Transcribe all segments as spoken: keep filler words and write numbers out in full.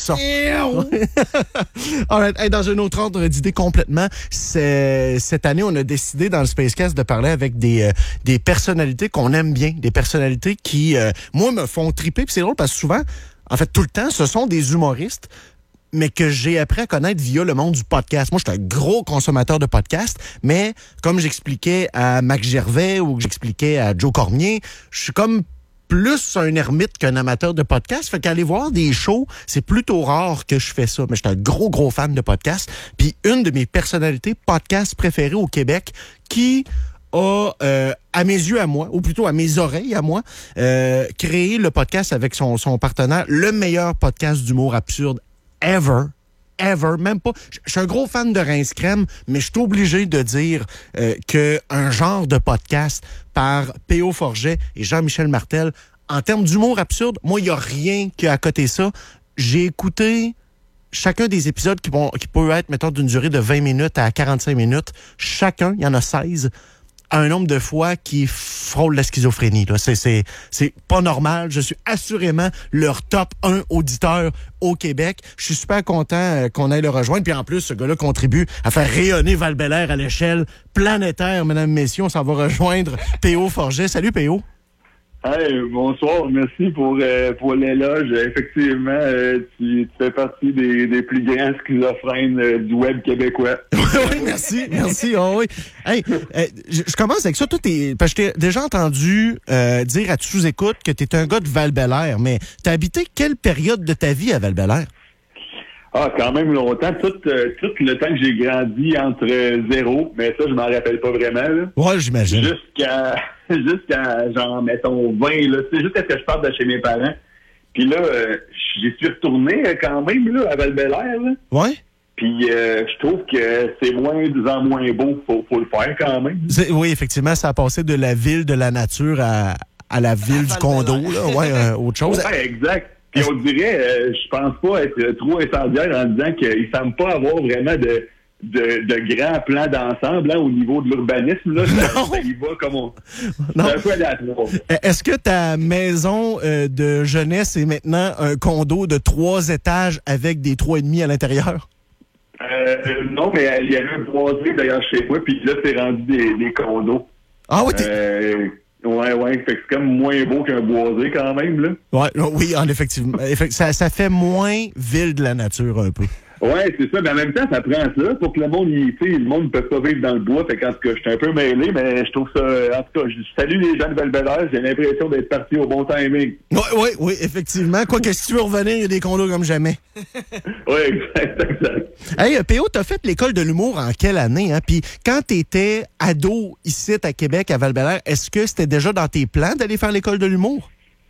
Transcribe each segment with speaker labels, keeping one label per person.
Speaker 1: son. Alright. Hey, dans un autre ordre d'idée complètement, c'est, cette année, on a décidé dans le Spacecast de parler avec des, euh, des personnalités qu'on aime bien, des personnalités qui, euh, moi, me font triper. Puis c'est drôle parce que souvent, en fait, tout le temps, ce sont des humoristes, mais que j'ai appris à connaître via le monde du podcast. Moi, je suis un gros consommateur de podcasts, mais comme j'expliquais à Mac Gervais ou que j'expliquais à Joe Cormier, je suis comme plus un ermite qu'un amateur de podcasts. Fait qu'aller voir des shows, c'est plutôt rare que je fais ça. Mais je suis un gros, gros fan de podcasts. Puis une de mes personnalités podcast préférées au Québec qui a, euh, à mes yeux à moi, ou plutôt à mes oreilles à moi, euh, créé le podcast avec son, son partenaire, le meilleur podcast d'humour absurde ever. Ever, même pas. Je suis un gros fan de Rince Crème, mais je suis obligé de dire euh, qu'un genre de podcast par P O Forget et Jean-Michel Martel, en termes d'humour absurde, moi, il n'y a rien qu'à côté ça. J'ai écouté chacun des épisodes qui, vont, qui peut être, mettons, d'une durée de vingt minutes à quarante-cinq minutes. Chacun, il y en a seize, à un nombre de fois qui frôle la schizophrénie. Là. C'est, c'est, c'est pas normal. Je suis assurément leur top un auditeur au Québec. Je suis super content euh, qu'on aille le rejoindre. Puis en plus, ce gars-là contribue à faire rayonner Val-Bélair à l'échelle planétaire. Mesdames, messieurs, on s'en va rejoindre P O Forget. Salut P O.
Speaker 2: Hey, bonsoir, merci pour, euh, pour l'éloge. Effectivement, euh, tu, tu fais partie des, des plus grands schizophrènes euh, du web québécois.
Speaker 1: Oui, merci, merci. Oh, oui. Hey, euh, je, je commence avec ça. Toi, t'es, parce que je t'ai déjà entendu euh, dire à Tu sous-écoute que tu es un gars de Val-Bélair, mais tu as habité quelle période de ta vie à Val-Bélair?
Speaker 2: Ah, quand même longtemps. Tout, euh, tout le temps que j'ai grandi entre zéro, mais ça, je m'en rappelle pas vraiment. Là.
Speaker 1: Ouais, j'imagine.
Speaker 2: Jusqu'à, jusqu'à genre, mettons, vingt, là. C'est juste que je parte de chez mes parents. Puis là, euh, j'y suis retourné quand même, là, à Val-Bélair, là.
Speaker 1: Ouais.
Speaker 2: Puis euh, je trouve que c'est moins en moins beau. Faut, faut le faire quand même.
Speaker 1: C'est, oui, effectivement, ça a passé de la ville de la nature à, à la ville à du condo, là. Ouais, euh, autre chose.
Speaker 2: Ouais, exact. Puis on dirait, euh, je pense pas être trop incendiaire en disant qu'il semble pas avoir vraiment de, de, de grands plans d'ensemble hein, au niveau de l'urbanisme. Là, ça, ça y va comme on...
Speaker 1: Non.
Speaker 2: C'est un peu aléatoire.
Speaker 1: Est-ce que ta maison euh, de jeunesse est maintenant un condo de trois étages avec des trois et demi à l'intérieur?
Speaker 2: Euh, non, mais il y avait un boisé d'ailleurs chez moi, puis là, c'est rendu des, des condos.
Speaker 1: Ah oui, t'es...
Speaker 2: Euh, Ouais, ouais, fait que c'est comme moins beau qu'un boisé quand même, là.
Speaker 1: Ouais, oui, en effectivement. ça, ça fait moins ville de la nature un peu.
Speaker 2: Ouais, c'est ça. Mais en même temps, ça prend ça pour que le monde, tu sais, le monde ne peut pas vivre dans le bois. Fait qu'en tout cas, je suis un peu mêlé, mais je trouve ça... En tout cas, je salue les gens de Val-Bélair. J'ai l'impression d'être parti au bon timing.
Speaker 1: Oui, oui, oui, effectivement. Quoique, si tu veux revenir, il y a des condos comme jamais.
Speaker 2: Oui, exact, exact.
Speaker 1: Hey, P O, t'as fait l'école de l'humour en quelle année? Hein? Puis quand t'étais ado ici à Québec, à Val-Bélair, est-ce que c'était déjà dans tes plans d'aller faire l'école de l'humour?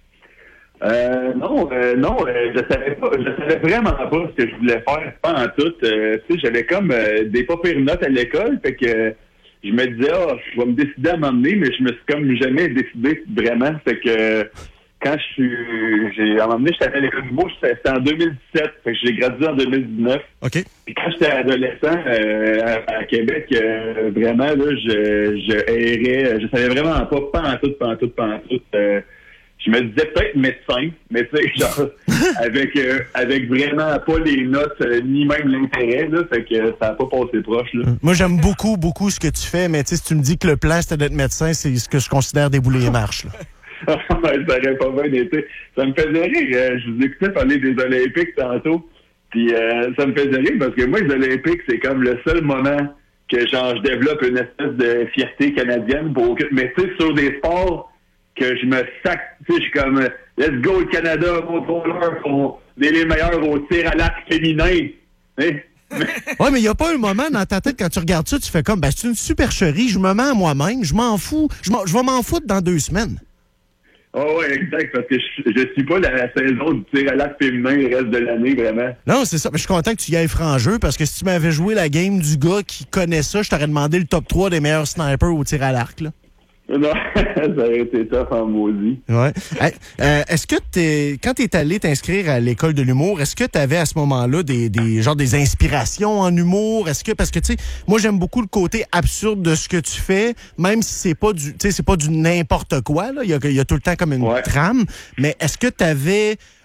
Speaker 2: Euh, non, euh, non, euh, je savais pas, je savais vraiment pas ce que je voulais faire, pas en tout. Euh, tu sais, j'avais comme euh, des pas pires notes à l'école, fait que euh, je me disais, ah, oh, je vais me décider à m'emmener, mais je me suis comme jamais décidé vraiment. Fait que euh, quand je suis, j'ai à m'emmener, j'étais à l'école du mot, c'était en deux mille dix-sept, fait que j'ai gradué en deux mille dix-neuf.
Speaker 1: Ok.
Speaker 2: Puis quand j'étais adolescent euh, à, à Québec, euh, vraiment là, je, je errais, je savais vraiment pas, pas en tout, pas en tout, pas en tout. Euh, Je me disais peut-être médecin, mais tu sais, genre, avec euh, avec vraiment pas les notes, euh, ni même l'intérêt, là, fait que ça n'a pas passé proche, là.
Speaker 1: Moi, j'aime beaucoup, beaucoup ce que tu fais, mais tu sais, si tu me dis que le plan, c'était d'être médecin, c'est ce que je considère débouler les marches, là.
Speaker 2: Ça aurait pas bien été. Ça me faisait rire. Euh, je vous écoutais parler des Olympiques tantôt, puis euh, ça me faisait rire parce que moi, les Olympiques, c'est comme le seul moment que, genre, je développe une espèce de fierté canadienne pour aucun... Mais tu sais, sur des sports que je me sac, tu sais, je suis comme, let's go le Canada, mon contrôleur, on est les meilleurs au tir à l'arc féminin. Hein?
Speaker 1: Ouais, mais il n'y a pas un moment dans ta tête quand tu regardes ça, tu fais comme, ben, c'est une supercherie, je me mens à moi-même, je m'en fous, je, m'en, je vais m'en foutre dans deux semaines.
Speaker 2: Oh ouais, exact, parce que je, je suis pas la, la saison du tir à l'arc féminin le reste de l'année, vraiment.
Speaker 1: Non, c'est ça, mais je suis content que tu y ailles franc jeu, parce que si tu m'avais joué la game du gars qui connaît ça, je t'aurais demandé le top trois des meilleurs snipers au tir à l'arc, là.
Speaker 2: Non, ça aurait été tough en maudit.
Speaker 1: Ouais. Hey, euh, est-ce que t'es, quand t'es allé t'inscrire à l'école de l'humour, est-ce que t'avais à ce moment-là des, des genre des inspirations en humour? Est-ce que, parce que tu sais, moi j'aime beaucoup le côté absurde de ce que tu fais, même si c'est pas du, tu sais, c'est pas du n'importe quoi, là. Il y a, il y a tout le temps comme une
Speaker 2: ouais.
Speaker 1: trame. Mais est-ce que t'avais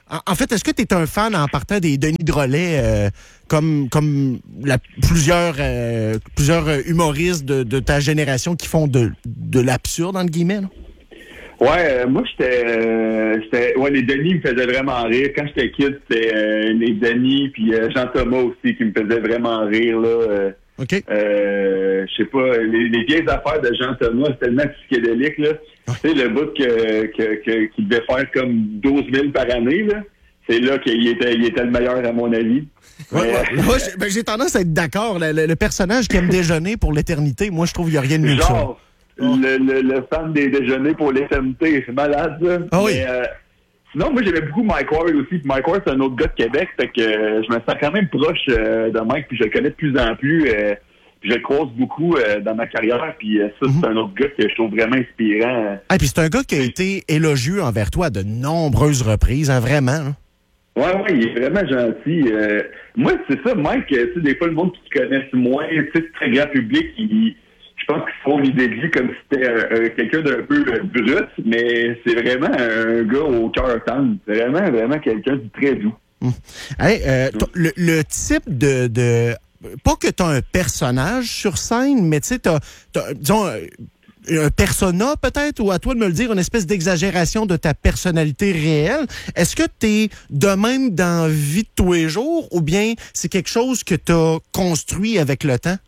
Speaker 1: En, en fait, est-ce que tu es un fan en partant des Denis Drolet, euh, comme, comme la, plusieurs, euh, plusieurs humoristes de, de ta génération qui font de, de l'absurde, entre guillemets, là?
Speaker 2: Ouais, euh, moi, j'étais... Euh, j'étais ouais, les Denis me faisaient vraiment rire. Quand j'étais kid, c'était euh, les Denis, puis euh, Jean-Thomas aussi, qui me faisaient vraiment rire, là. Euh,
Speaker 1: OK.
Speaker 2: Euh, je sais pas, les, les vieilles affaires de Jean-Thomas, c'est tellement psychédélique, là. Tu sais, le bout que, que, que, qu'il devait faire comme douze mille par année, là. C'est là qu'il était, il était le meilleur, à mon avis.
Speaker 1: Ouais,
Speaker 2: Mais,
Speaker 1: ouais, ouais, j'ai, ben, j'ai tendance à être d'accord. Le, le, le personnage qui aime déjeuner pour l'éternité, moi, je trouve qu'il n'y a rien de mieux que ça.
Speaker 2: Genre, le, le, le fan des déjeuners pour l'éternité, c'est malade, ça.
Speaker 1: Ah oui.
Speaker 2: Mais, euh, sinon, moi, j'aimais beaucoup Mike Ward aussi. Puis Mike Ward, c'est un autre gars de Québec. Fait que euh, je me sens quand même proche euh, de Mike, puis je le connais de plus en plus. Euh, puis je le croise beaucoup euh, dans ma carrière. Puis euh, ça, mm-hmm. c'est un autre gars que je trouve vraiment inspirant.
Speaker 1: Ah, puis c'est un gars qui a été élogieux envers toi à de nombreuses reprises, hein, vraiment. Hein?
Speaker 2: Ouais, ouais, il est vraiment gentil. Euh, moi, c'est ça, Mike, tu sais, des fois, le monde qui connaisse moins, tu sais, c'est très grand public, il, je pense qu'ils font l'idée de lui comme si c'était un, un, quelqu'un d'un peu brut, mais c'est vraiment un gars au cœur tendre. C'est vraiment, vraiment quelqu'un de très doux.
Speaker 1: Hum. Hey, euh, le, le type de... de... Pas que tu as un personnage sur scène, mais tu sais, tu as, disons, un persona peut-être, ou à toi de me le dire, une espèce d'exagération de ta personnalité réelle. Est-ce que tu es de même dans la vie de tous les jours, ou bien c'est quelque chose que tu as construit avec le temps?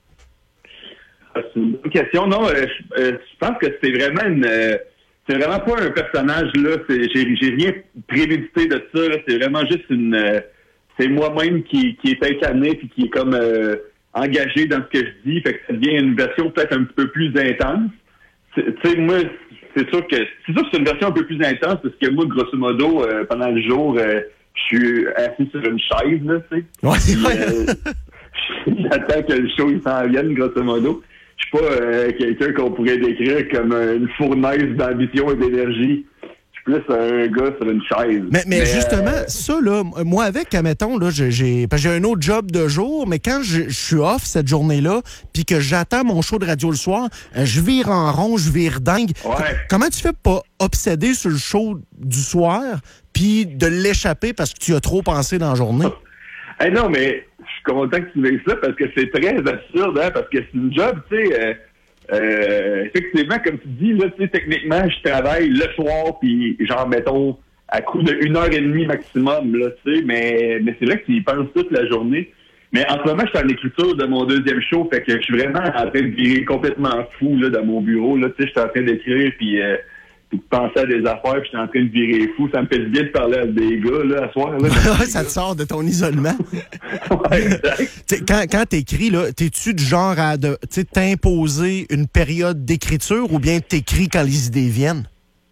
Speaker 2: C'est une bonne question. Non, euh, je, euh, je pense que c'est vraiment une... Euh, c'est vraiment pas un personnage, là. C'est, j'ai, j'ai rien prémédité de ça, là. C'est vraiment juste une... Euh, c'est moi-même qui, qui est incarné puis qui est comme euh, engagé dans ce que je dis. Fait que ça devient une version peut-être un petit peu plus intense. Tu sais, moi, c'est sûr que c'est sûr que c'est une version un peu plus intense parce que moi, grosso modo, euh, pendant le jour, euh, je suis assis sur une chaise, là, tu sais.
Speaker 1: Ouais,
Speaker 2: puis,
Speaker 1: ouais.
Speaker 2: euh, j'attends que le show il s'en vienne, grosso modo. Je suis pas euh, quelqu'un qu'on pourrait décrire comme une fournaise d'ambition et d'énergie. Je suis plus un gars sur une chaise.
Speaker 1: Mais, mais, mais justement,
Speaker 2: euh...
Speaker 1: ça, là, moi, avec, admettons, là, j'ai, j'ai, parce que j'ai un autre job de jour, mais quand je, je suis off cette journée-là, puis que j'attends mon show de radio le soir, je vire en rond, je vire dingue.
Speaker 2: Ouais.
Speaker 1: Comment tu fais pour pas obséder sur le show du soir, puis de l'échapper parce que tu as trop pensé dans la journée?
Speaker 2: Hey, non, mais je suis content que tu dises ça parce que c'est très absurde, hein, parce que c'est une job, tu sais... Euh... Euh, effectivement, comme tu dis, là, tu sais, techniquement, je travaille le soir, puis genre, mettons, à coup de une heure et demie maximum, là, tu sais, mais, mais c'est vrai que tu y penses toute la journée. Mais en ce moment, je suis en écriture de mon deuxième show, fait que je suis vraiment en train de virer complètement fou, là, dans mon bureau, là, tu sais, je suis en train d'écrire, puis euh, puis de penser à des affaires, puis je suis en train de virer fou. Ça me fait du bien de parler à des gars, là, à soir, là.
Speaker 1: Ça te sort de ton isolement.
Speaker 2: Ouais, exact.
Speaker 1: Quand, quand t'écris, là, t'es-tu du genre à de, t'imposer une période d'écriture ou bien t'écris quand les idées viennent?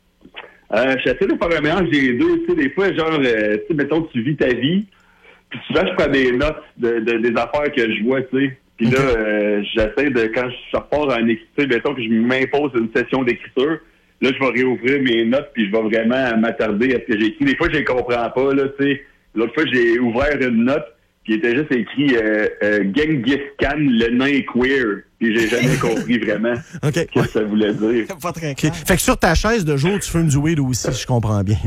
Speaker 2: Euh, j'essaie de faire un mélange des deux. Tu sais, des fois, genre, euh, tu sais, mettons, tu vis ta vie, puis souvent, je prends des notes de, de, des affaires que je vois, tu sais. Puis okay. là, euh, j'essaie de, quand je repars à une écriture, mettons que je m'impose une session d'écriture, là, je vais réouvrir mes notes, puis je vais vraiment m'attarder à ce que j'ai écrit. Des fois, je les comprends pas, là, tu sais. L'autre fois, j'ai ouvert une note, puis il était juste écrit euh, euh, « Genghis Khan, le nain est queer ». Puis j'ai jamais compris vraiment
Speaker 1: okay.
Speaker 2: ce que ça voulait dire.
Speaker 1: Pas très clair. Okay. Fait que sur ta chaise de jour, tu fumes du weed aussi, je comprends bien.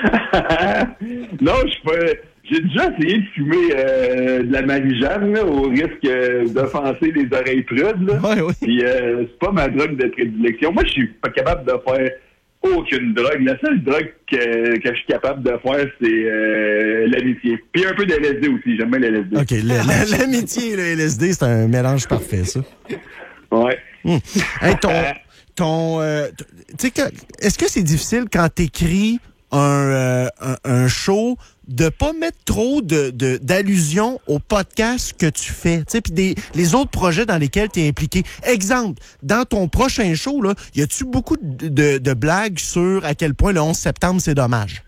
Speaker 2: Non, je suis pas... J'ai déjà essayé de fumer euh, de la Marie-Jeanne, là, au risque euh, d'offenser les oreilles prudes. Là.
Speaker 1: Ouais, oui.
Speaker 2: Puis euh, c'est pas ma drogue de prédilection. Moi, je suis pas capable de faire aucune drogue. La seule drogue que, que je suis capable de faire, c'est euh, l'amitié. Puis un peu de L S D aussi. J'aime bien le L S D.
Speaker 1: OK. Le, l'amitié et le L S D, c'est un mélange parfait, ça.
Speaker 2: Ouais.
Speaker 1: Hum. Hey, ton... ton euh, tu sais, est-ce que c'est difficile quand t'écris un, euh, un, un show de pas mettre trop de, de d'allusions au podcast que tu fais, tu sais, puis des les autres projets dans lesquels tu es impliqué. Exemple, dans ton prochain show là, y a-tu beaucoup de, de, de blagues sur à quel point le onze septembre c'est dommage?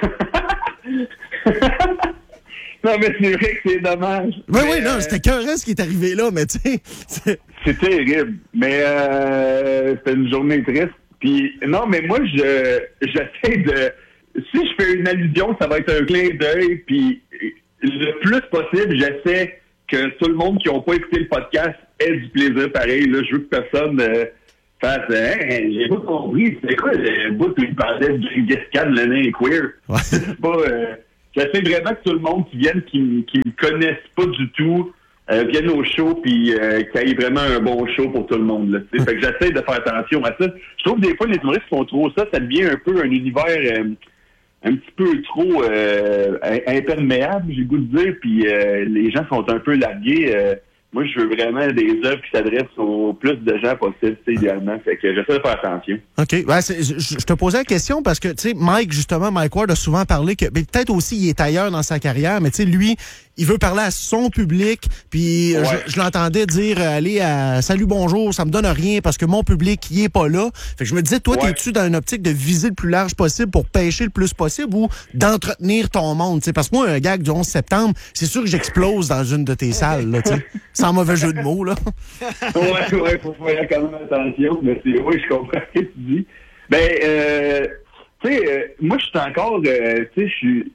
Speaker 2: Non, mais c'est vrai que c'est dommage.
Speaker 1: Oui,
Speaker 2: mais,
Speaker 1: oui, non,
Speaker 2: euh...
Speaker 1: c'était écœurant ce qui est arrivé là, mais tu sais.
Speaker 2: C'est... c'est terrible. Mais euh, c'était une journée triste. Puis non, mais moi je j'essaie de. Si je fais une allusion, ça va être un clin d'œil, puis le plus possible, j'essaie que tout le monde qui n'a pas écouté le podcast ait du plaisir pareil. Là, je veux que personne euh, fasse hein, « j'ai pas compris, c'est quoi le bout où il parlait de Genghis Khan, le nain queer? »
Speaker 1: Ouais.
Speaker 2: C'est pas... Euh, j'essaie vraiment que tout le monde qui vienne, qui, qui me connaisse pas du tout, euh, vienne au show, puis euh, qu'il y ait vraiment un bon show pour tout le monde. Là, fait que j'essaie de faire attention à ça. Je trouve que des fois, les humoristes font trop ça, ça devient un peu un univers euh, un petit peu trop euh, imperméable, j'ai le goût de dire, puis euh, les gens sont un peu largués. Euh, Moi, je veux vraiment des œuvres qui s'adressent au plus de gens possible, idéalement. Fait que j'essaie de faire attention.
Speaker 1: OK. Ben, c'est, je, je te posais la question parce que, tu sais, Mike, justement, Mike Ward a souvent parlé que, ben, peut-être aussi, il est ailleurs dans sa carrière, mais tu sais, lui, il veut parler à son public, puis ouais. je, je l'entendais dire, aller à Salut, bonjour, ça me donne rien parce que mon public, il est pas là. Fait que je me disais, toi, ouais. t'es-tu dans une optique de viser le plus large possible pour pêcher le plus possible ou d'entretenir ton monde? T'sais? Parce que moi, un gag du onze septembre, c'est sûr que j'explose dans une de tes salles, là, tu sais. Sans mauvais jeu de mots, là.
Speaker 2: ouais, ouais, faut faire quand même attention, mais c'est, oui, je comprends ce que tu dis. Ben, euh, tu sais, euh, moi, je suis encore, euh, tu sais, je suis,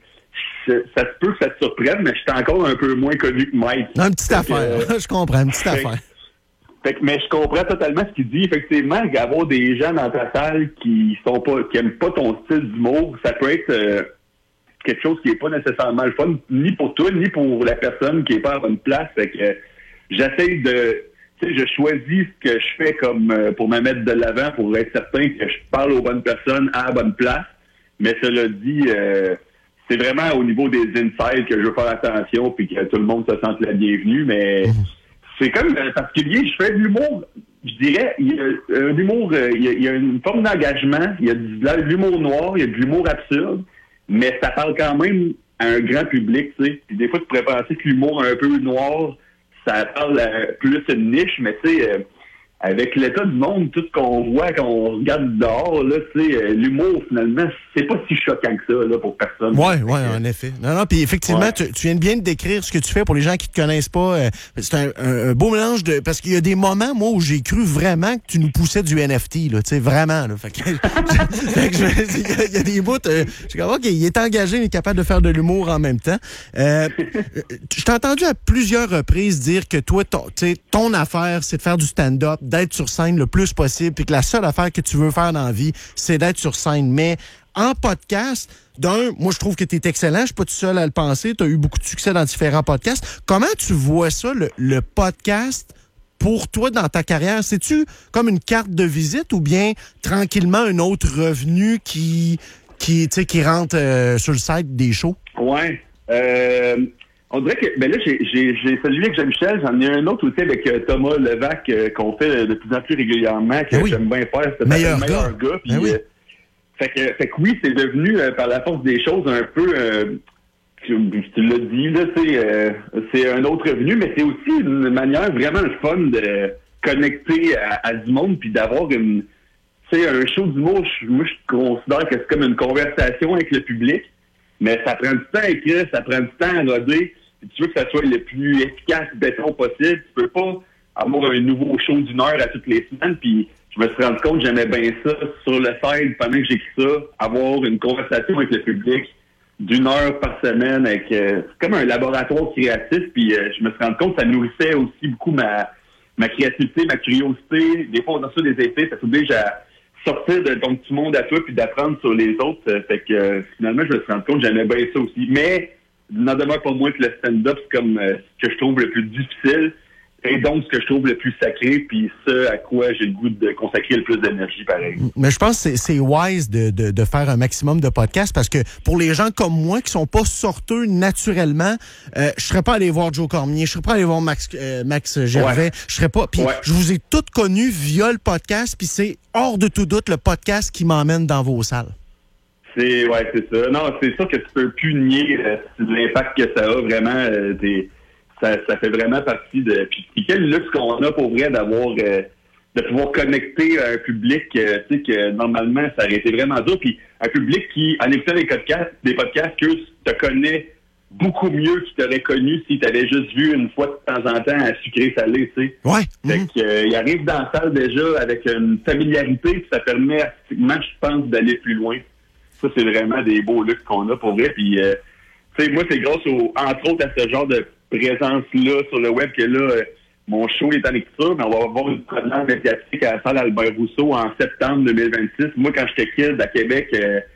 Speaker 2: ça se peut que ça te surprenne, mais je suis encore un peu moins connu que Mike.
Speaker 1: Non, une petite affaire, euh, je comprends, une petite fait, affaire.
Speaker 2: Fait que, mais je comprends totalement ce qu'il dit. Effectivement, avoir des gens dans ta salle qui sont pas, qui aiment pas ton style d'humour, ça peut être euh, quelque chose qui est pas nécessairement le fun, ni pour toi, ni pour la personne qui est pas à bonne place. Fait que euh, j'essaie de, tu sais, je choisis ce que je fais comme euh, pour me mettre de l'avant, pour être certain que je parle aux bonnes personnes à la bonne place. Mais cela dit, euh, c'est vraiment au niveau des insides que je veux faire attention puis que tout le monde se sente la bienvenue, mais mmh. c'est comme euh, particulier, je fais de l'humour, je dirais, il y a un humour, euh, il, y a, il y a une forme d'engagement, il y a de l'humour noir, il y a de l'humour absurde, mais ça parle quand même à un grand public, tu sais. Puis des fois, tu pourrais penser que l'humour un peu noir, ça parle à plus une niche, mais tu sais, euh, avec l'état du monde, tout ce qu'on voit quand on regarde dehors, là, tu sais, l'humour, finalement, c'est pas si choquant que ça, là, pour personne.
Speaker 1: Oui, oui, en effet. Non, non, puis effectivement, ouais. tu, tu viens de bien de décrire ce que tu fais pour les gens qui te connaissent pas. Euh, c'est un, un, un beau mélange de... Parce qu'il y a des moments, moi, où j'ai cru vraiment que tu nous poussais du N F T, là, tu sais, vraiment, là. Fait que, fait que je, il y a des bouts, euh, je suis comme, OK, il est engagé, il est capable de faire de l'humour en même temps. Euh, je t'ai entendu à plusieurs reprises dire que toi, ton, ton affaire, c'est de faire du stand-up, d'être sur scène le plus possible, puis que la seule affaire que tu veux faire dans la vie, c'est d'être sur scène. Mais en podcast, d'un, moi, je trouve que tu es excellent. Je suis pas tout seul à le penser. Tu as eu beaucoup de succès dans différents podcasts. Comment tu vois ça, le, le podcast, pour toi, dans ta carrière? C'est-tu comme une carte de visite ou bien, tranquillement, un autre revenu qui, qui, tu sais, qui rentre euh, sur le site des shows?
Speaker 2: Ouais. Euh... On dirait que, ben là, j'ai, j'ai, j'ai celui avec Jean-Michel, j'en ai un autre aussi avec euh, Thomas Levac euh, qu'on fait de plus en plus régulièrement, que oui. j'aime bien faire. C'est
Speaker 1: meilleur
Speaker 2: le meilleur gars. gars puis, oui. euh, fait, que, fait que oui, c'est devenu, euh, par la force des choses, un peu, euh, tu, tu l'as dit, là, c'est, euh, c'est un autre revenu, mais c'est aussi une manière vraiment le fun de connecter à, à du monde puis d'avoir une, tu sais, un show d'humour. Moi, je considère que c'est comme une conversation avec le public. Mais ça prend du temps à écrire, ça prend du temps à roder. Si tu veux que ça soit le plus efficace, béton possible, tu peux pas avoir un nouveau show d'une heure à toutes les semaines. Puis je me suis rendu compte que j'aimais bien ça sur le site pendant que j'écris ça, avoir une conversation avec le public d'une heure par semaine. Avec euh, c'est comme un laboratoire créatif. Puis euh, je me suis rendu compte que ça nourrissait aussi beaucoup ma, ma créativité, ma curiosité. Des fois, on a ça des effets, ça t'oblige à sortir de ton petit monde à toi puis d'apprendre sur les autres. Euh, fait que euh, finalement, je me suis rendu compte que j'aimais bien ça aussi. Mais il n'en demeure pas moins que le stand-up, c'est comme euh, ce que je trouve le plus difficile et donc ce que je trouve le plus sacré puis ce à quoi j'ai le goût de consacrer le plus d'énergie, pareil.
Speaker 1: Mais je pense que c'est, c'est wise de, de, de faire un maximum de podcasts parce que pour les gens comme moi qui sont pas sorteux naturellement, euh, je serais pas allé voir Joe Cormier, je serais pas allé voir Max, euh, Max Gervais, ouais. je serais pas... Puis ouais. je vous ai toutes connus via le podcast puis c'est hors de tout doute le podcast qui m'emmène dans vos salles.
Speaker 2: C'est, ouais, c'est ça. Non, c'est sûr que tu peux plus nier euh, l'impact que ça a vraiment. Euh, des, ça, ça fait vraiment partie de. Puis, puis quel luxe qu'on a pour vrai d'avoir, euh, de pouvoir connecter à un public, euh, tu sais, que normalement ça aurait été vraiment dur. Puis un public qui, en écoutant des podcasts, des podcasts que te connaît beaucoup mieux qu'il t'aurait connu si tu avais juste vu une fois de temps en temps à sucré salé, tu sais.
Speaker 1: Ouais.
Speaker 2: Fait
Speaker 1: mm-hmm.
Speaker 2: que, euh, il arrive dans la salle déjà avec une familiarité, puis ça permet artistiquement, je pense, d'aller plus loin. Ça, c'est vraiment des beaux luxes qu'on a pour vrai. Puis, euh, tu sais, moi, c'est grâce, au, entre autres, à ce genre de présence-là sur le web que là, euh, mon show est en écriture, mais on va avoir une première médiatique à la salle Albert Rousseau en septembre deux mille vingt-six. Moi, quand j'étais kid à Québec, euh,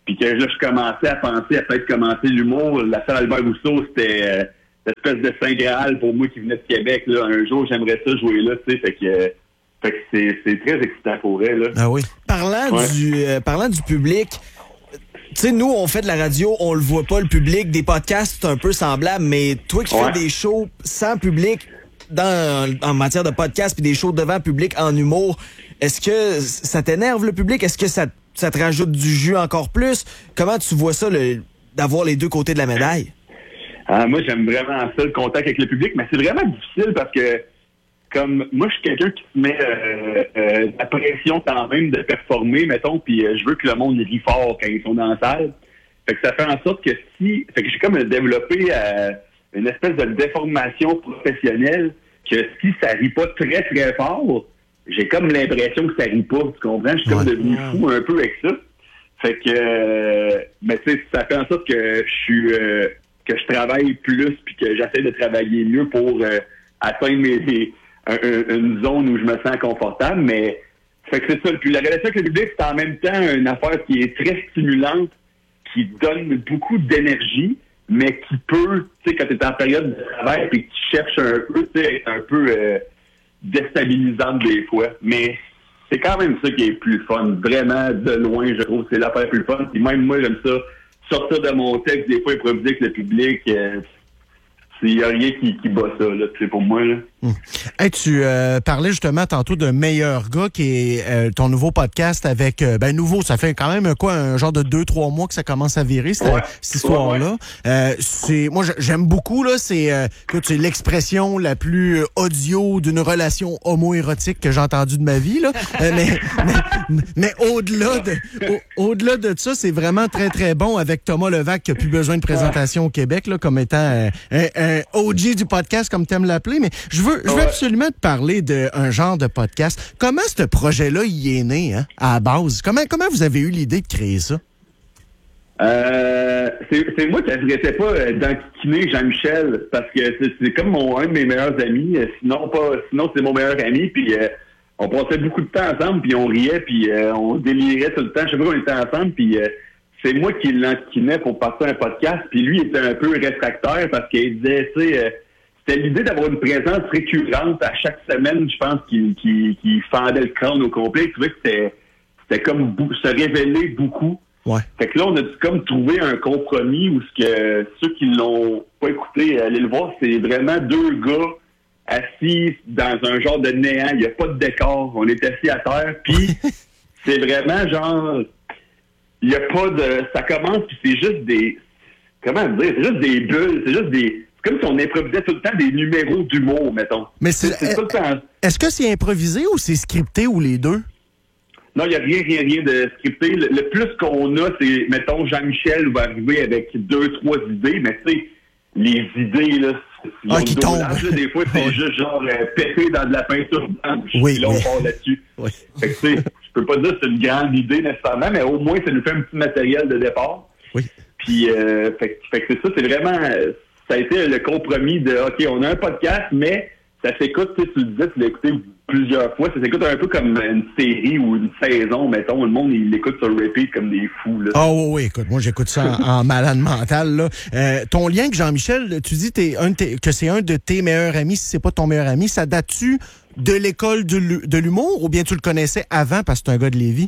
Speaker 2: puis que là, je commençais à penser à peut-être commencer l'humour. La salle Albert Rousseau, c'était euh, l'espèce de Saint Graal pour moi qui venait de Québec. Là. Un jour, j'aimerais ça jouer là, tu sais, fait que... Euh, Fait que c'est, c'est très excitant pour elle. Là.
Speaker 1: Ah oui.
Speaker 3: Parlant,
Speaker 2: ouais.
Speaker 3: du, euh, parlant du public, tu sais, nous, on fait de la radio, on le voit pas, le public. Des podcasts, c'est un peu semblable, mais toi qui
Speaker 2: ouais.
Speaker 3: fais des shows sans public dans, en matière de podcast puis des shows devant public en humour, est-ce que ça t'énerve, le public? Est-ce que ça, ça te rajoute du jus encore plus? Comment tu vois ça, le, d'avoir les deux côtés de la médaille?
Speaker 2: Ah, moi, j'aime vraiment ça, le contact avec le public, mais c'est vraiment difficile parce que comme moi, je suis quelqu'un qui se met euh, euh, la pression quand même de performer, mettons, puis euh, je veux que le monde rit fort quand ils sont dans la salle. Fait que ça fait en sorte que si... Fait que j'ai comme développé euh, une espèce de déformation professionnelle que si ça rit pas très, très fort, j'ai comme l'impression que ça rit pas, tu comprends? Je suis comme
Speaker 1: ouais.
Speaker 2: devenu fou un peu avec ça. Fait que... Euh, mais tu sais, ça fait en sorte que je suis... Euh, que je travaille plus puis que j'essaie de travailler mieux pour euh, atteindre mes... une zone où je me sens confortable, mais fait que c'est ça. Puis la relation avec le public, c'est en même temps une affaire qui est très stimulante, qui donne beaucoup d'énergie, mais qui peut, tu sais, quand tu es en période de travail et que tu cherches un peu, tu sais, être un peu euh, déstabilisante des fois. Mais c'est quand même ça qui est plus fun. Vraiment, de loin, je trouve, c'est l'affaire plus fun. Puis même moi, j'aime ça, sortir de mon texte, des fois improviser avec le public. Euh, Il n'y a rien qui, qui bat ça, là, pour moi. Là.
Speaker 1: Hum. Hey, tu euh, parlais justement tantôt d'un meilleur gars qui est euh, ton nouveau podcast avec... Euh, ben nouveau, ça fait quand même quoi, un genre de deux, trois mois que ça commence à virer, cette,
Speaker 2: ouais.
Speaker 1: cette histoire-là.
Speaker 2: Ouais, ouais.
Speaker 1: Euh, c'est, moi, j'aime beaucoup, là, c'est, euh, c'est l'expression la plus audio d'une relation homo-érotique que j'ai entendue de ma vie. Là. Euh, mais mais, mais au-delà de au, au-delà de ça, c'est vraiment très, très bon avec Thomas Levac qui n'a plus besoin de présentation au Québec là, comme étant euh, un, un O G du podcast, comme tu aimes l'appeler. Mais je veux Je veux
Speaker 2: ouais.
Speaker 1: absolument te parler d'un genre de podcast. Comment ce projet-là y est né, hein, à la base? Comment, comment vous avez eu l'idée de créer ça?
Speaker 2: Euh, c'est, c'est moi qui n'arrêtais pas euh, d'enquiquiner Jean-Michel, parce que c'est, c'est comme mon, un de mes meilleurs amis. Euh, sinon, pas, sinon c'est mon meilleur ami. Puis euh, on passait beaucoup de temps ensemble, puis on riait, puis euh, on délirait tout le temps. Je sais pas qu'on était ensemble, puis euh, c'est moi qui l'enquiquinais pour partir un podcast. Puis lui, il était un peu réfractaire parce qu'il disait, tu sais... Euh, c'était l'idée d'avoir une présence récurrente à chaque semaine, je pense, qui, qui, qui fendait le crâne au complet. Tu vois que c'était, c'était comme bou- se révéler beaucoup.
Speaker 1: Ouais.
Speaker 2: Fait que là, on a comme trouvé un compromis où ce que ceux qui l'ont pas écouté, allez le voir, c'est vraiment deux gars assis dans un genre de néant. Il n'y a pas de décor. On est assis à terre. Puis c'est vraiment genre... Il n'y a pas de... Ça commence, puis c'est juste des... Comment dire? C'est juste des bulles. C'est juste des... Comme si on improvisait tout le temps des numéros d'humour, mettons.
Speaker 1: Mais c'est,
Speaker 2: c'est, c'est tout le temps...
Speaker 1: Est-ce que c'est improvisé ou c'est scripté ou les deux?
Speaker 2: Non, il n'y a rien, rien, rien de scripté. Le, le plus qu'on a, c'est, mettons, Jean-Michel va arriver avec deux, trois idées, mais tu sais, les idées, là,
Speaker 1: ah, qui tombent.
Speaker 2: Là, des fois, c'est juste genre euh, pété dans de la peinture blanche.
Speaker 1: Oui,
Speaker 2: là,
Speaker 1: oui.
Speaker 2: on part là-dessus.
Speaker 1: Oui.
Speaker 2: Fait que, tu sais, je peux pas dire que c'est une grande idée nécessairement, mais au moins, ça nous fait un petit matériel de départ.
Speaker 1: Oui.
Speaker 2: Puis, euh, fait, fait que c'est ça, c'est vraiment... Ça a été le compromis de, OK, on a un podcast, mais ça s'écoute, tu sais, tu le disais, tu l'as écouté plusieurs fois, ça s'écoute un peu comme une série ou une saison, mettons. Le monde, il l'écoute sur repeat comme des fous, là.
Speaker 1: Ah oui, oui, écoute, moi, j'écoute ça en, en malade mental, là. Euh, ton lien avec Jean-Michel, tu dis t'es un de tes, que c'est un de tes meilleurs amis, si c'est pas ton meilleur ami, ça date-tu de l'école de, de l'humour ou bien tu le connaissais avant parce que c'est un gars de Lévis?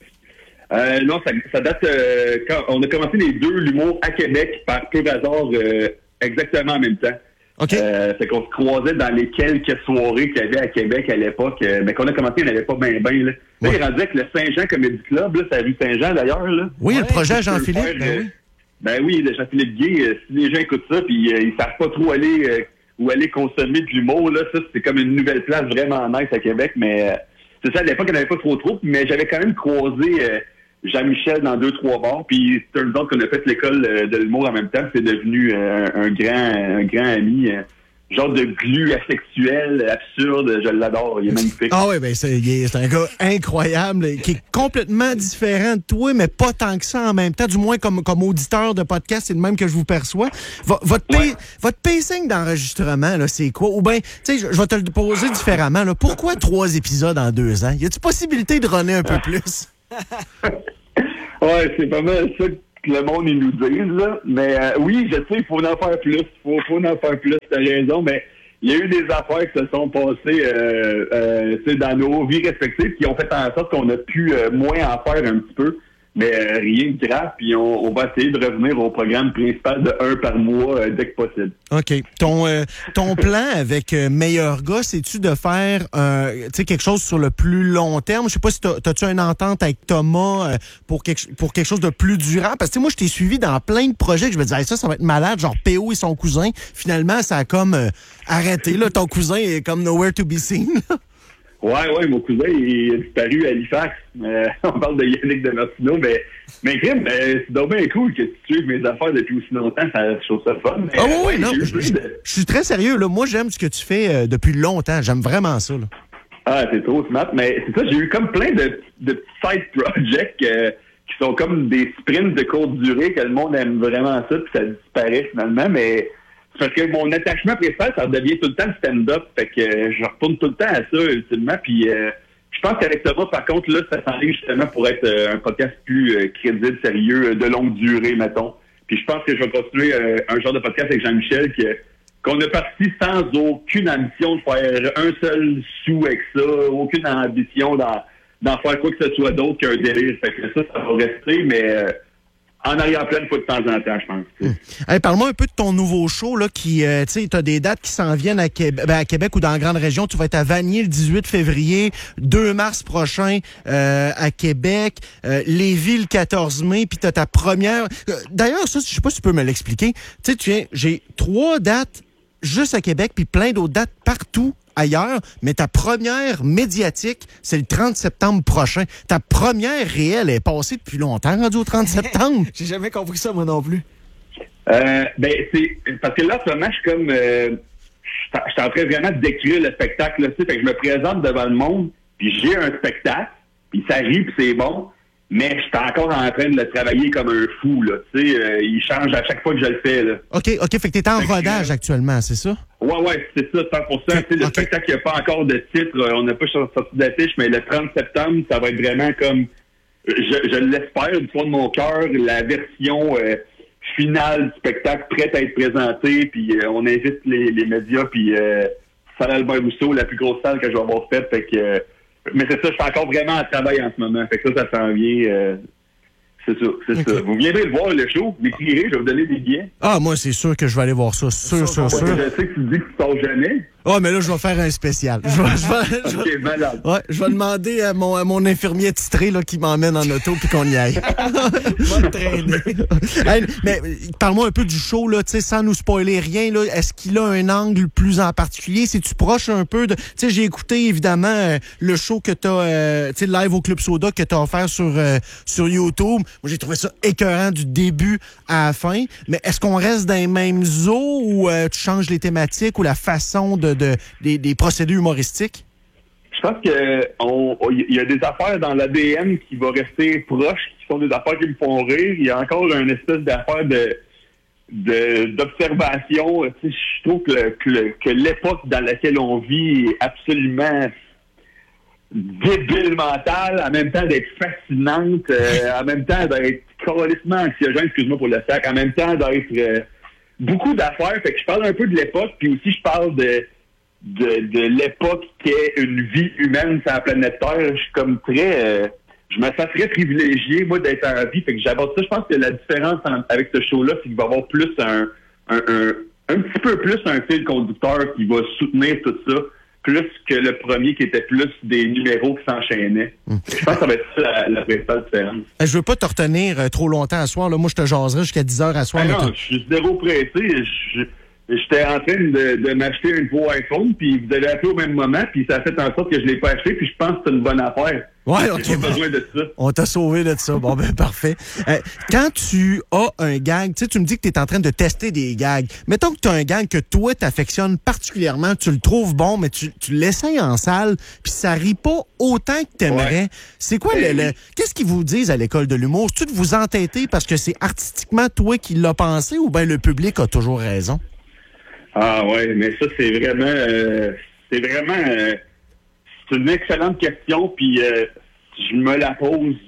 Speaker 2: Euh, non, ça, ça date... Euh, quand on a commencé les deux, l'humour à Québec, par peu hasard... Euh, exactement en même temps.
Speaker 1: OK.
Speaker 2: Euh, c'est qu'on se croisait dans les quelques soirées qu'il y avait à Québec à l'époque, euh, mais qu'on a commencé, il n'avait pas bien bien. Là, là
Speaker 1: ouais.
Speaker 2: il rendait avec le Saint-Jean Comedy Club, là, c'est à rue Saint-Jean d'ailleurs. Là.
Speaker 1: Oui,
Speaker 3: ouais,
Speaker 1: le projet Jean-Philippe.
Speaker 2: Faire,
Speaker 1: Ben
Speaker 2: euh,
Speaker 1: oui,
Speaker 2: ben oui le Jean-Philippe Gay, euh, si les gens écoutent ça, puis euh, ils savent pas trop aller euh, où aller consommer de l'humour, là, ça c'est comme une nouvelle place vraiment nice à Québec, mais euh, c'est ça, à l'époque, il n'y en avait pas trop trop, mais j'avais quand même croisé... Euh, Jean-Michel dans deux, trois bars, puis c'est un autre qu'on a fait l'école de l'humour en même temps, c'est devenu euh, un grand un grand ami, euh, genre de glu asexuel, absurde, je l'adore, il est magnifique.
Speaker 1: Ah oui, ben c'est, il est, c'est un gars incroyable, qui est complètement différent de toi, mais pas tant que ça en même temps, du moins comme, comme auditeur de podcast, c'est le même que je vous perçois. V- votre,
Speaker 2: ouais.
Speaker 1: pa- votre pacing d'enregistrement, là, c'est quoi? Ou bien, tu sais, je, je vais te le poser différemment, là. Pourquoi trois épisodes en deux ans? Y a-t-il possibilité de runner un peu plus?
Speaker 2: Ouais, c'est pas mal ça que le monde ils nous disent, là. Mais euh, oui, je sais, il faut en faire plus. Il faut, faut en faire plus, t'as raison, mais il y a eu des affaires qui se sont passées euh, euh, dans nos vies respectives qui ont fait en sorte qu'on a pu euh, moins en faire un petit peu. Mais euh, rien de grave, puis on, on va essayer de revenir au programme principal de un par mois euh, dès que possible.
Speaker 1: OK. Ton euh, ton plan avec euh, Meilleur Gars, c'est-tu de faire euh, tu sais quelque chose sur le plus long terme? Je sais pas si t'as, t'as-tu une entente avec Thomas euh, pour quelque pour quelque chose de plus durable? Parce que moi, je t'ai suivi dans plein de projets que je me disais, hey, ça, ça va être malade, genre P O et son cousin. Finalement, ça a comme euh, arrêté. Là, ton cousin est comme nowhere to be seen.
Speaker 2: Ouais, ouais, mon cousin, il a disparu à Halifax. Euh, on parle de Yannick de Martineau, mais, mais crime, euh, c'est donc bien cool que tu suives mes affaires depuis aussi longtemps, ça, je trouve ça fun. Mais,
Speaker 1: ah oui,
Speaker 2: euh,
Speaker 1: oui, non, je,
Speaker 2: de...
Speaker 1: je, je suis très sérieux, là. Moi, j'aime ce que tu fais euh, depuis longtemps. J'aime vraiment ça, là.
Speaker 2: Ah, c'est trop smart, mais c'est ça, j'ai eu comme plein de, de side projects euh, qui sont comme des sprints de courte durée, que le monde aime vraiment ça, puis ça disparaît finalement, mais... Parce que mon attachement principal, ça devient tout le temps le stand-up. Fait que euh, je retourne tout le temps à ça, ultimement. Puis euh, je pense qu'avec Thomas, par contre, là, ça s'enligne justement pour être euh, un podcast plus euh, crédible, sérieux, de longue durée, mettons. Puis je pense que je vais continuer euh, un genre de podcast avec Jean-Michel que, qu'on a parti sans aucune ambition de faire un seul sou avec ça, aucune ambition d'en, d'en faire quoi que ce soit d'autre qu'un délire. Fait que ça, ça va rester, mais... Euh, en arrière-plan, pas de temps en temps, je pense.
Speaker 1: Hum. Hey, parle-moi un peu de ton nouveau show, là, qui, euh, tu sais, t'as des dates qui s'en viennent à Québec, ben, à Québec ou dans la grande région. Tu vas être à Vanier le dix-huit février, deux mars prochain euh, à Québec, euh, Lévis le quatorze mai, puis t'as ta première... Euh, d'ailleurs, ça, je sais pas si tu peux me l'expliquer. Tu sais, tu viens, j'ai trois dates juste à Québec, puis plein d'autres dates partout ailleurs, mais ta première médiatique, c'est le trente septembre prochain. Ta première réelle est passée depuis longtemps, rendue au trente septembre.
Speaker 3: J'ai jamais compris ça, moi non plus.
Speaker 2: Euh, ben, c'est... Parce que là, en ce moment, je suis comme... Euh, je suis en train vraiment de décrire le spectacle, là, tu sais, fait que je me présente devant le monde, puis j'ai un spectacle, puis ça rit, puis c'est bon, mais je suis encore en train de le travailler comme un fou, là, tu sais, euh, il change à chaque fois que je le fais, là.
Speaker 1: OK, OK, fait que t'es en fait rodage que, actuellement, c'est ça?
Speaker 2: Ouais, ouais, c'est ça, cent pour cent. Okay, le okay. spectacle, il n'y a pas encore de titre, on n'a pas sorti d'affiche, mais le trente septembre, ça va être vraiment comme, je, je l'espère, du fond de mon cœur, la version euh, finale du spectacle prête à être présentée, puis euh, on invite les, les médias, puis euh, salle Albert Rousseau, la plus grosse salle que je vais avoir faite, fait que... Euh, mais c'est ça, je suis encore vraiment en travail en ce moment, fait que ça, ça s'en vient... Euh, C'est ça, c'est okay. ça. Vous viendrez le voir, le show, m'écrirez, je vais vous donner des billets.
Speaker 1: Ah, moi, c'est sûr que je vais aller voir ça. Sûr, sûr, sûr.
Speaker 2: Je sais que tu dis que tu sors jamais.
Speaker 1: Ah, oh, mais là, je vais faire un spécial. Je vais, je vais, je vais,
Speaker 2: OK, malade.
Speaker 1: Ouais, je vais demander à mon, à mon infirmier titré là, qui m'emmène en auto puis qu'on y aille.
Speaker 3: Va me traîner.
Speaker 1: Hey, mais parle-moi un peu du show, là, sans nous spoiler rien. Là, est-ce qu'il a un angle plus en particulier? C'est-tu proche un peu de... Tu sais, j'ai écouté, évidemment, euh, le show que t'as, euh, tu sais, live au Club Soda que t'as offert sur, euh, sur YouTube. Moi, j'ai trouvé ça écœurant du début à la fin. Mais est-ce qu'on reste dans les mêmes eaux ou euh, tu changes les thématiques ou la façon de, de des, des procédés humoristiques?
Speaker 2: Je pense que on, il y a des affaires dans l'A D N qui vont rester proches, qui sont des affaires qui me font rire. Il y a encore une espèce d'affaire de, de d'observation. Tu sais, je trouve que, le, que, le, que l'époque dans laquelle on vit est absolument débile mentale, en même temps d'être fascinante, euh, en même temps d'être carrément anxiogène, excuse-moi pour le sac, en même temps d'être euh, beaucoup d'affaires. Fait que je parle un peu de l'époque, puis aussi je parle de de, de l'époque qu'est une vie humaine sur la planète Terre. Je suis comme très... Euh, je me sens très privilégié, moi, d'être en vie. Fait que j'aborde ça. Je pense que la différence en, avec ce show-là, c'est qu'il va y avoir plus un, un, un, un petit peu plus un fil conducteur qui va soutenir tout ça, plus que le premier qui était plus des numéros qui s'enchaînaient. Mmh. Je pense que ça va être ça la, la principale différence.
Speaker 1: Je veux pas te retenir euh, trop longtemps à soir. Là. Moi, je te jaserai jusqu'à dix heures à soir.
Speaker 2: Ah non, je suis zéro pressé. Je, J'étais en train de, de m'acheter un nouveau iPhone, puis vous avez appelé au même moment, puis ça a fait en sorte que je l'ai pas acheté, puis je pense que c'est une bonne affaire.
Speaker 1: Ouais, OK.
Speaker 2: J'ai pas besoin de ça.
Speaker 1: On t'a sauvé de ça. Bon, ben, parfait. Euh, quand tu as un gag, tu sais, tu me dis que tu es en train de tester des gags. Mettons que tu as un gag que toi, t'affectionnes particulièrement, tu le trouves bon, mais tu, tu l'essayes en salle, puis ça rit pas autant que t'aimerais. Ouais. C'est quoi le, le... Qu'est-ce qu'ils vous disent à l'école de l'humour? C'est-tu de vous entêter parce que c'est artistiquement toi qui l'as pensé, ou bien le public a toujours raison?
Speaker 2: Ah ouais, mais ça, c'est vraiment... Euh, c'est vraiment... Euh, c'est une excellente question, puis euh, je me la pose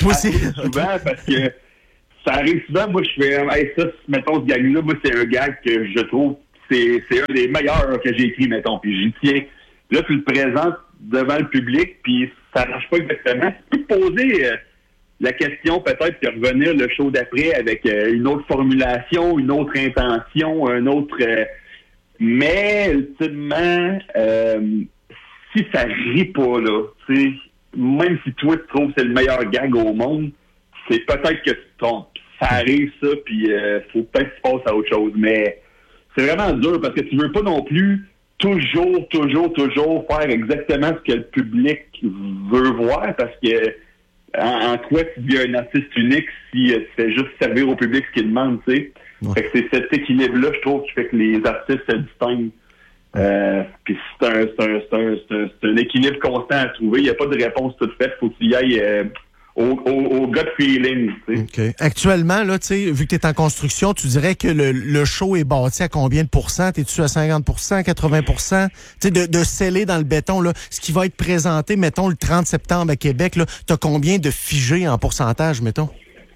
Speaker 1: Moi aussi.
Speaker 2: souvent parce que ça arrive souvent. Moi, je fais, hey, ça, mettons, ce gag-là, moi, c'est un gag que je trouve, c'est, c'est un des meilleurs que j'ai écrit, mettons, puis j'y tiens. Là, tu le présentes devant le public, puis ça marche pas exactement. Tu peux poser euh, la question, peut-être, puis revenir le show d'après avec euh, une autre formulation, une autre intention, un autre... Euh, mais, ultimement, euh, si ça rit pas, là, tu sais, même si toi, tu trouves que c'est le meilleur gag au monde, c'est peut-être que tu tombes. Ça arrive, ça, puis euh, faut peut-être que tu passes à autre chose. Mais c'est vraiment dur, parce que tu veux pas non plus toujours, toujours, toujours faire exactement ce que le public veut voir, parce que en, en quoi tu deviens un artiste unique si euh, tu fais juste servir au public ce qu'il demande, tu sais. Ouais. Fait que c'est cet équilibre-là, je trouve, qui fait que les artistes se distinguent. Euh, puis c'est un, c'est, un, c'est, un, c'est, un, c'est un équilibre constant à trouver. Il n'y a pas de réponse toute faite. Faut que tu y ailles euh, au, au, au gut feeling. Tu sais.
Speaker 1: Okay. Actuellement, là, tu sais, vu que tu es en construction, tu dirais que le, le show est bâti à combien de pourcents? T'es-tu à cinquante pour cent, quatre-vingts pour cent? Tu sais, de, de sceller dans le béton, là, ce qui va être présenté, mettons, le trente septembre à Québec, là, t'as combien de figés en pourcentage, mettons?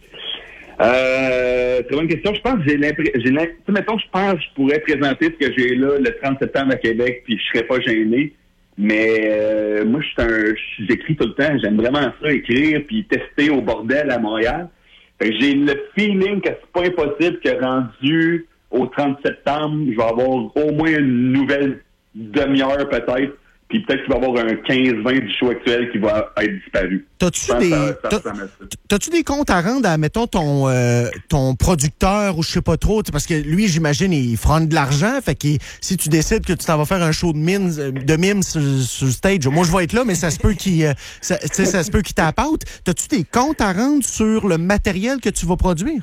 Speaker 2: Euh, très bonne question. Je pense que j'ai l'impression, j'ai l'impression, mettons, je pense que je pourrais présenter ce que j'ai là le trente septembre à Québec, puis je serais pas gêné. Mais euh, moi, je suis un, j'écris tout le temps. J'aime vraiment ça, écrire, puis tester au bordel à Montréal. Fait que j'ai le feeling que c'est pas impossible que rendu au trente septembre, je vais avoir au moins une nouvelle demi-heure peut-être. Puis peut-être qu'il va y avoir un quinze vingt du show actuel qui va être disparu.
Speaker 1: T'as-tu des, ça, ça, t'as, t'as-tu des comptes à rendre à, mettons, ton, euh, ton producteur ou je sais pas trop, parce que lui, j'imagine, il fronte de l'argent, fait que si tu décides que tu t'en vas faire un show de mime, de mime sur, sur le stage, moi je vais être là, mais ça se peut qu'il, euh, ça, ça se peut qu'il t'apporte. T'as-tu des comptes à rendre sur le matériel que tu vas produire?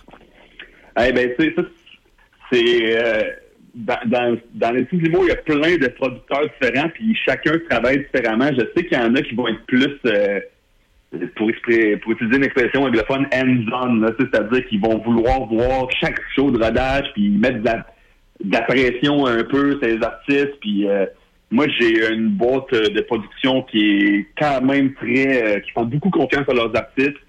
Speaker 2: Eh ben, tu sais, ça, c'est... Euh... Dans, dans, dans les petits niveaux, il y a plein de producteurs différents, puis chacun travaille différemment. Je sais qu'il y en a qui vont être plus, euh, pour, pour utiliser une expression anglophone, hands-on, là, c'est-à-dire qu'ils vont vouloir voir chaque show de rodage, puis mettre de la, de la pression un peu sur les artistes. Puis euh, moi, j'ai une boîte de production qui est quand même très... Euh, qui font beaucoup confiance à leurs artistes.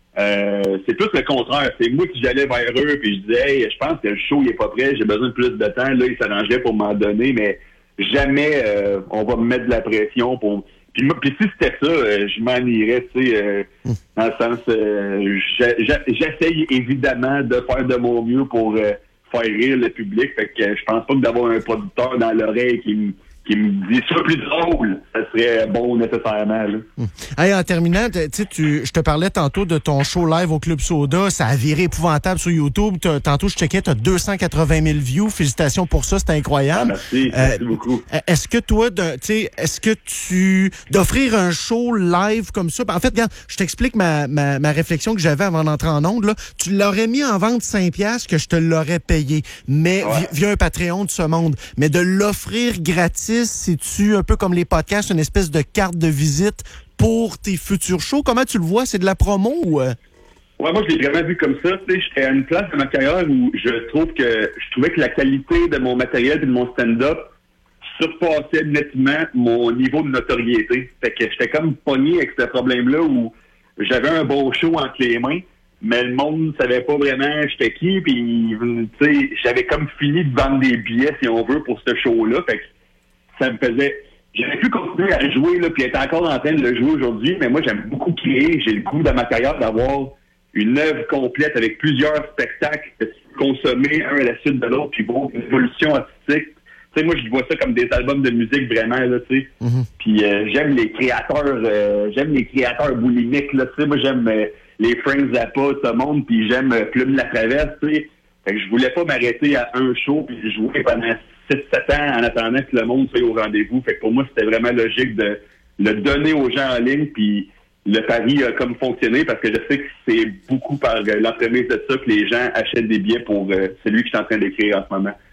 Speaker 2: Euh, c'est plus le contraire. C'est moi qui j'allais vers eux puis je disais hey, je pense que le show il est pas prêt, j'ai besoin de plus de temps. Là, ils s'arrangeraient pour m'en donner, mais jamais euh, on va me mettre de la pression pour. Puis, puis si c'était ça, euh, je m'en irais, tu sais, euh, dans le sens euh, j'essaye évidemment de faire de mon mieux pour euh, faire rire le public. Fait que je pense pas que d'avoir un producteur dans l'oreille qui me qui me dit ça plus drôle, ça serait bon nécessairement. Là.
Speaker 1: Hum. Hey, en terminant, tu, je te parlais tantôt de ton show live au Club Soda, ça a viré épouvantable sur YouTube. T'as, tantôt, je checkais, tu as deux cent quatre-vingt mille views. Félicitations pour ça, c'est incroyable.
Speaker 2: Ah, merci, merci euh, beaucoup.
Speaker 1: Est-ce que toi, tu sais, est-ce que tu d'offrir un show live comme ça? En fait, regarde, je t'explique ma, ma, ma réflexion que j'avais avant d'entrer en ondes. Là. Tu l'aurais mis en vente cinq piastres que je te l'aurais payé, mais ouais. via un Patreon de ce monde. Mais de l'offrir gratis, c'est-tu un peu comme les podcasts, une espèce de carte de visite pour tes futurs shows? Comment tu le vois? C'est de la promo ou... Euh...
Speaker 2: Ouais, moi, je l'ai vraiment vu comme ça. Tu sais, j'étais à une place de ma carrière où je trouve que je trouvais que la qualité de mon matériel et de mon stand-up surpassait nettement mon niveau de notoriété. Fait que j'étais comme pogné avec ce problème-là où j'avais un bon show entre les mains, mais le monde ne savait pas vraiment j'étais qui, puis tu sais, j'avais comme fini de vendre des billets, si on veut, pour ce show-là. Fait que ça me faisait... J'aurais pu continuer à jouer, là, puis être encore en train de le jouer aujourd'hui, mais moi, j'aime beaucoup créer. J'ai le goût dans ma carrière d'avoir une œuvre complète avec plusieurs spectacles consommés un à la suite de l'autre, puis bon, une évolution artistique. Tu sais, moi, je vois ça comme des albums de musique vraiment, là, tu sais. Mm-hmm. Puis euh, j'aime les créateurs, euh, j'aime les créateurs boulimiques, là, tu sais. Moi, j'aime euh, les Frank Zappa, ce monde, puis j'aime euh, Plume la Traverse, tu sais. Fait que je voulais pas m'arrêter à un show, puis jouer pendant six sept ans en attendant que le monde soit au rendez-vous. Fait que pour moi, c'était vraiment logique de le donner aux gens en ligne, puis le pari a comme fonctionné parce que je sais que c'est beaucoup par euh, l'entremise de ça que les gens achètent des billets pour euh, celui que je suis en train d'écrire en ce moment.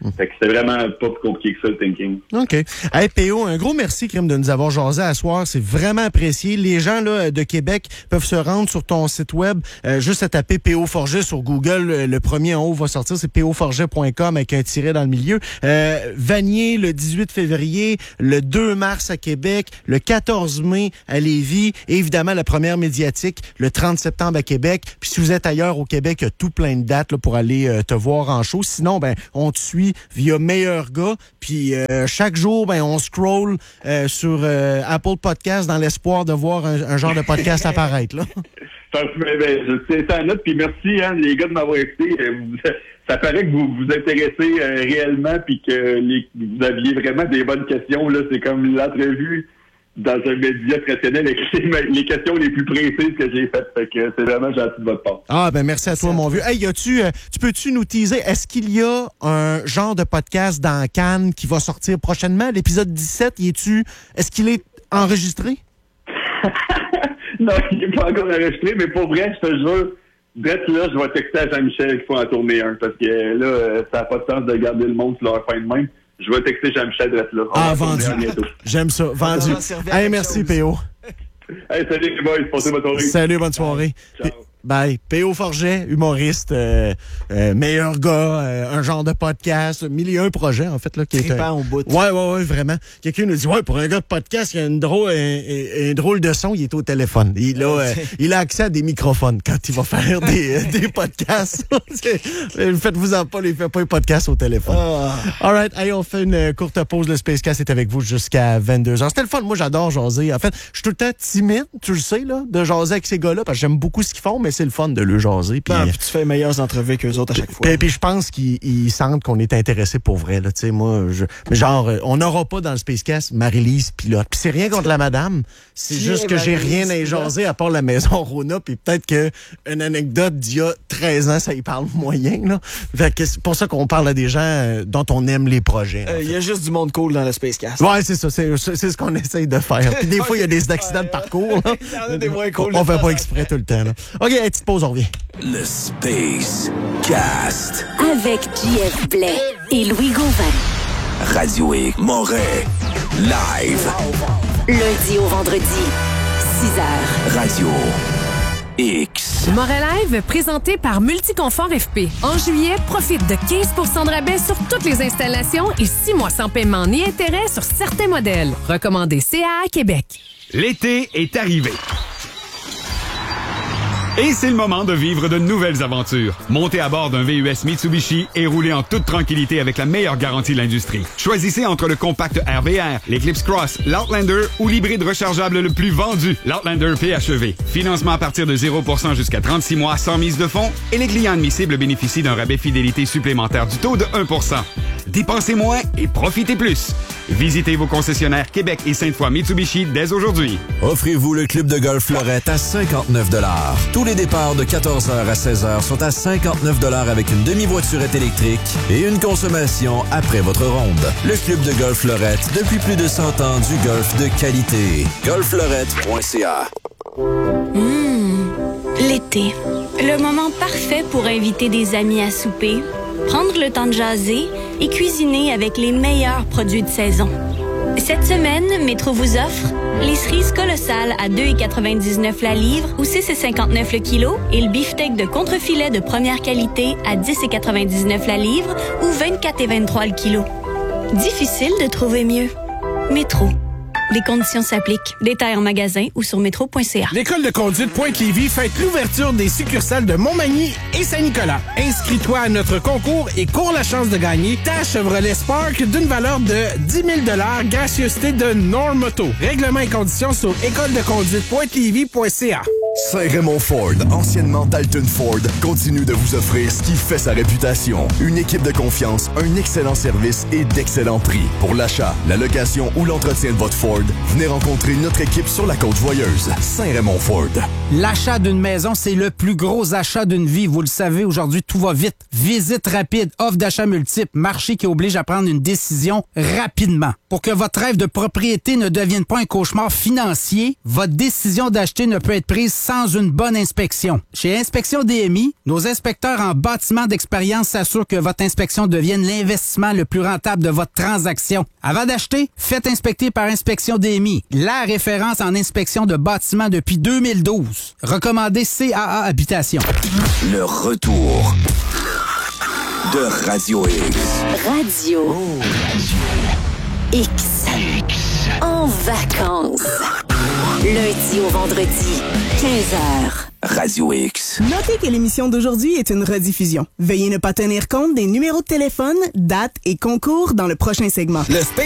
Speaker 2: Fait que c'était vraiment pas plus compliqué que ça, le thinking.
Speaker 1: OK. Hey, P O, un gros merci, Crime, de nous avoir jasé à soir. C'est vraiment apprécié. Les gens là de Québec peuvent se rendre sur ton site web, euh, juste à taper P O Forget sur Google. Le premier en haut va sortir, c'est p o forget point com avec un tiret dans le milieu. Euh, Vanier, le dix-huit février, le deux mars à Québec, le quatorze mai à Lévis, et évidemment la première médiatique, le trente septembre à Québec. Puis si vous êtes ailleurs au Québec, il y a tout plein de dates là, pour aller euh, te voir en show. Sinon, ben on te suit via Meilleur Gars. Puis euh, chaque jour, ben on scroll euh, sur euh, Apple Podcast dans l'espoir de voir un, un genre de podcast apparaître. Là.
Speaker 2: Ben, ben, je tiens ça en note, puis merci hein, les gars de m'avoir écouté. Vous, ça paraît que vous vous intéressez euh, réellement, puis que les, vous aviez vraiment des bonnes questions. Là, c'est comme l'entrevue dans un média traditionnel avec les, les questions les plus précises que j'ai faites. Fait que c'est vraiment gentil de votre part.
Speaker 1: Ah, ben merci à toi, mon vieux. Hey, y a-tu, euh, tu peux-tu nous teaser, est-ce qu'il y a un genre de podcast dans Cannes qui va sortir prochainement? L'épisode dix-sept, y est-tu, est-ce qu'il est enregistré?
Speaker 2: Non, il n'est pas encore enregistré, mais pour vrai, je te jure, d'être là, je vais texter à Jean-Michel qu'il faut en tourner un, parce que là, ça n'a pas de sens de garder le monde sur leur fin de main. Je vais texter Jean-Michel d'être là.
Speaker 1: Ah, vendu. J'aime ça, vendu. Hey, merci, P O.
Speaker 2: Hey, salut les boys, passez bonne soirée.
Speaker 1: Salut, bonne soirée.
Speaker 2: Ciao.
Speaker 1: Bye. P O Forget, humoriste, euh, euh, meilleur gars, euh, un genre de podcast, mille et un projets, en fait. Là, qui est
Speaker 3: Trippant au bout.
Speaker 1: Ouais, ouais, ouais, vraiment. Quelqu'un nous dit, ouais, pour un gars de podcast, il y a une drôle, un, un, un drôle de son, il est au téléphone. Il a, euh, il a accès à des microphones quand il va faire des, des podcasts. Faites-vous en pas, il fait pas un podcast au téléphone. Oh. All right, hey, on fait une courte pause. Le Spacecast est avec vous jusqu'à vingt-deux heures. C'était le fun. Moi, j'adore jaser. En fait, je suis tout le temps timide, tu le sais, là, de jaser avec ces gars-là, parce que j'aime beaucoup ce qu'ils font, mais c'est le fun de le jaser. Puis,
Speaker 3: non, puis tu fais les meilleures entrevues qu'eux autres à chaque fois.
Speaker 1: Puis, puis je pense qu'ils ils sentent qu'on est intéressé pour vrai. Là, moi, je, mais genre, on n'aura pas dans le Spacecast Marie-Lise pilote. Puis c'est rien contre la madame. C'est juste que j'ai rien à y jaser à part la maison Rona. Puis peut-être qu'une anecdote d'il y a treize ans, ça y parle moyen. Là. Fait que c'est pour ça qu'on parle à des gens dont on aime les projets.
Speaker 3: Il euh, y a juste du monde cool dans le Spacecast.
Speaker 1: Ouais, c'est ça. C'est, c'est ce qu'on essaye de faire. Puis des fois, il y a des accidents de parcours. Là.
Speaker 3: Il y en a des moins cool.
Speaker 1: On fait pas exprès tout le temps. Là. OK, une petite pause, on revient.
Speaker 4: Le Space Cast.
Speaker 5: Avec J F Blais et Louis Gauvin.
Speaker 4: Radio X Moret. Live.
Speaker 5: Lundi au vendredi, six heures.
Speaker 4: Radio X.
Speaker 6: Moret Live, présenté par Multiconfort F P. En juillet, profite de quinze pour cent de rabais sur toutes les installations et six mois sans paiement ni intérêt sur certains modèles. Recommandé C A A Québec.
Speaker 7: L'été est arrivé. Et c'est le moment de vivre de nouvelles aventures. Montez à bord d'un V U S Mitsubishi et roulez en toute tranquillité avec la meilleure garantie de l'industrie. Choisissez entre le compact R V R, l'Eclipse Cross, l'Outlander ou l'hybride rechargeable le plus vendu, l'Outlander P H E V. Financement à partir de zéro pour cent jusqu'à trente-six mois sans mise de fonds et les clients admissibles bénéficient d'un rabais fidélité supplémentaire du taux de un pour cent. Dépensez moins et profitez plus. Visitez vos concessionnaires Québec et Sainte-Foy Mitsubishi dès aujourd'hui.
Speaker 4: Offrez-vous le club de golf Fleurette à cinquante-neuf dollars. Tous les départs de quatorze heures à seize heures sont à cinquante-neuf dollars avec une demi-voiturette électrique et une consommation après votre ronde. Le club de golf Fleurette, depuis plus de cent ans, du golf de qualité. golf fleurette point c a.
Speaker 8: Mmh, l'été. Le moment parfait pour inviter des amis à souper, prendre le temps de jaser et cuisiner avec les meilleurs produits de saison. Cette semaine, Métro vous offre les cerises colossales à deux virgule quatre-vingt-dix-neuf la livre ou six virgule cinquante-neuf le kilo et le beefsteak de contrefilet de première qualité à dix virgule quatre-vingt-dix-neuf la livre ou vingt-quatre virgule vingt-trois le kilo. Difficile de trouver mieux. Métro. Les conditions s'appliquent. Détails en magasin ou sur métro point c a.
Speaker 9: L'école de conduite Pointe-Lévis fête l'ouverture des succursales de Montmagny et Saint-Nicolas. Inscris-toi à notre concours et cours la chance de gagner ta Chevrolet Spark d'une valeur de dix mille dollars, gracieuseté de Normoto. Règlements et conditions sur école de conduite pointe lévis point c a.
Speaker 10: Saint-Raymond Ford, anciennement Dalton Ford, continue de vous offrir ce qui fait sa réputation. Une équipe de confiance, un excellent service et d'excellents prix. Pour l'achat, la location ou l'entretien de votre Ford, venez rencontrer notre équipe sur la Côte-Joyeuse. Saint-Raymond Ford.
Speaker 11: L'achat d'une maison, c'est le plus gros achat d'une vie. Vous le savez, aujourd'hui, tout va vite. Visite rapide, offre d'achat multiple, marché qui oblige à prendre une décision rapidement. Pour que votre rêve de propriété ne devienne pas un cauchemar financier, votre décision d'acheter ne peut être prise sans une bonne inspection. Chez Inspection D M I, nos inspecteurs en bâtiment d'expérience s'assurent que votre inspection devienne l'investissement le plus rentable de votre transaction. Avant d'acheter, faites inspecter par Inspection D M I, la référence en inspection de bâtiments depuis deux mille douze. Recommandé C A A Habitation.
Speaker 12: Le retour de Radio X.
Speaker 5: Radio X. En vacances. Lundi au vendredi, quinze heures.
Speaker 12: Radio X.
Speaker 13: Notez que l'émission d'aujourd'hui est une rediffusion. Veuillez ne pas tenir compte des numéros de téléphone, dates et concours dans le prochain segment.
Speaker 3: Le